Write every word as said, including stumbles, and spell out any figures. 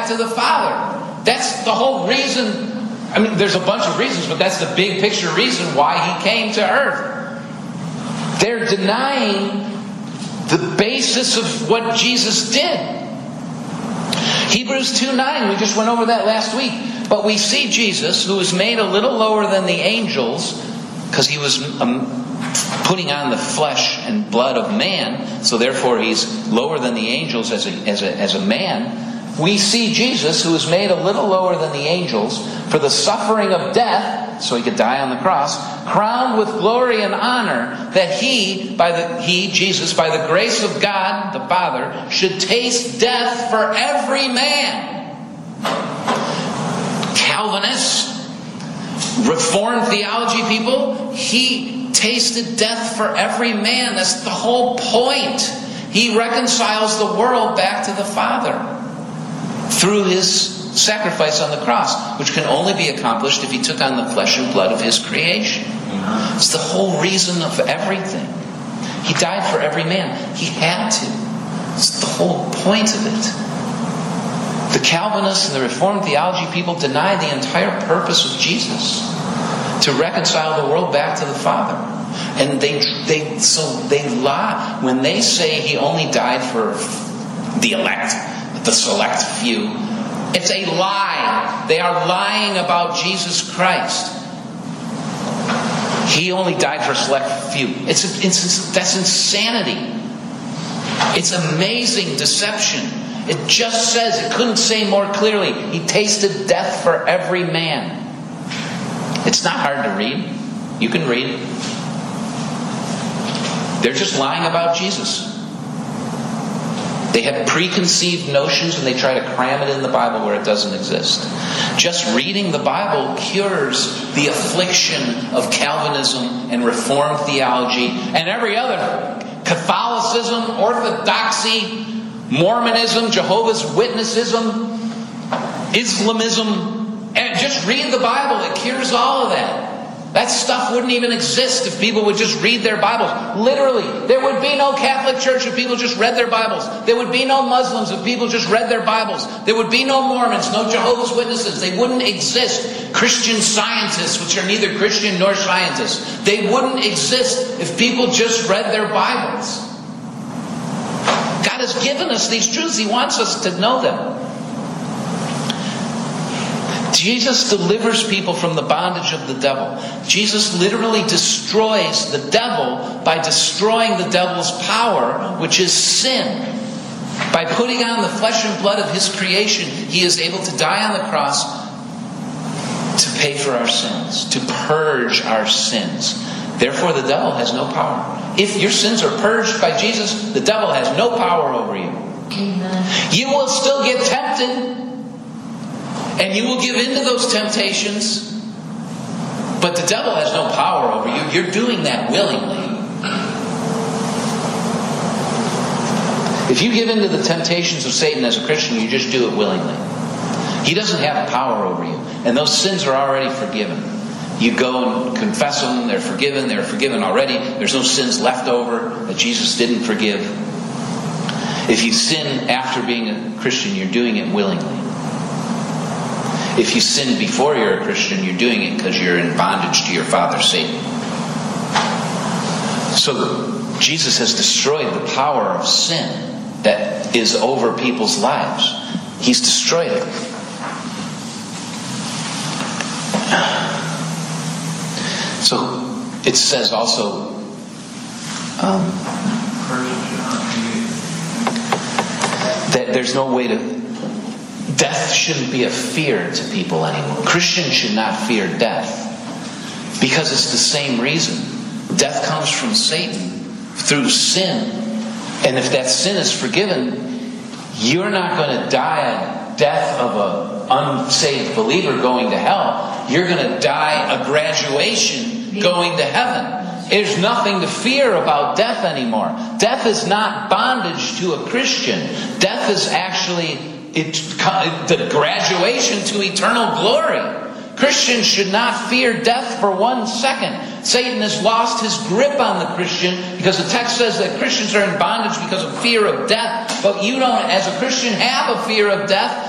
back to the Father. That's the whole reason. I mean, there's a bunch of reasons, but that's the big picture reason why he came to earth. They're denying the basis of what Jesus did. Hebrews two nine, we just went over that last week. But we see Jesus, who was made a little lower than the angels, because he was um, putting on the flesh and blood of man, so therefore he's lower than the angels as a, as a, as a man. We see Jesus, who was made a little lower than the angels, for the suffering of death, so he could die on the cross, crowned with glory and honor, that he, by the he, Jesus, by the grace of God, the Father, should taste death for every man. Calvinists, Reformed theology people, he tasted death for every man. That's the whole point. He reconciles the world back to the Father through his sacrifice on the cross, which can only be accomplished if he took on the flesh and blood of his creation. It's the whole reason of everything. He died for every man. He had to. It's the whole point of it. The Calvinists and the Reformed theology people deny the entire purpose of Jesus, to reconcile the world back to the Father. And they they so they lie when they say he only died for the elect, the select few. It's a lie. They are lying about Jesus Christ. He only died for a select few. It's, it's that's insanity. It's amazing deception. It just says, it couldn't say more clearly, he tasted death for every man. It's not hard to read. You can read. They're just lying about Jesus. They have preconceived notions and they try to cram it in the Bible where it doesn't exist. Just reading the Bible cures the affliction of Calvinism and Reformed theology and every other Catholicism, Orthodoxy, Mormonism, Jehovah's Witnessism, Islamism. And just read the Bible. It cures all of that. That stuff wouldn't even exist if people would just read their Bibles. Literally, there would be no Catholic Church if people just read their Bibles. There would be no Muslims if people just read their Bibles. There would be no Mormons, no Jehovah's Witnesses. They wouldn't exist. Christian Scientists, which are neither Christian nor scientists. They wouldn't exist if people just read their Bibles. God has given us these truths. He wants us to know them. Jesus delivers people from the bondage of the devil. Jesus literally destroys the devil by destroying the devil's power, which is sin. By putting on the flesh and blood of his creation, he is able to die on the cross to pay for our sins, to purge our sins. Therefore, the devil has no power. If your sins are purged by Jesus, the devil has no power over you. Amen. You will still get tempted. And you will give in to those temptations. But the devil has no power over you. You're doing that willingly. If you give in to the temptations of Satan as a Christian, you just do it willingly. He doesn't have power over you. And those sins are already forgiven. You go and confess them. They're forgiven. They're forgiven already. There's no sins left over that Jesus didn't forgive. If you sin after being a Christian, you're doing it willingly. If you sin before you're a Christian, you're doing it because you're in bondage to your father, Satan. So Jesus has destroyed the power of sin that is over people's lives. He's destroyed it. So it says also, um, that there's no way to... Death shouldn't be a fear to people anymore. Christians should not fear death because it's the same reason. Death comes from Satan through sin. And if that sin is forgiven, you're not going to die a death of an unsaved believer going to hell. You're going to die a graduation going to heaven. There's nothing to fear about death anymore. Death is not bondage to a Christian. Death is actually... It's the graduation to eternal glory. Christians should not fear death for one second. Satan has lost his grip on the Christian because the text says that Christians are in bondage because of fear of death. But you don't, as a Christian, have a fear of death